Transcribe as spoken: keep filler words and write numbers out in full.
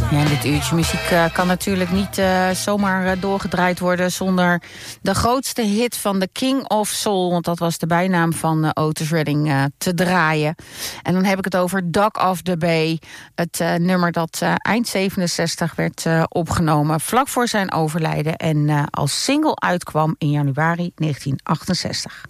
Ja, dit uurtje muziek uh, kan natuurlijk niet uh, zomaar uh, doorgedraaid worden zonder de grootste hit van The King of Soul, want dat was de bijnaam van uh, Otis Redding, uh, te draaien. En dan heb ik het over Dock of the Bay, het uh, nummer dat uh, eind zevenenzestig werd uh, opgenomen, vlak voor zijn overlijden en uh, als single uitkwam in januari negentien achtenzestig.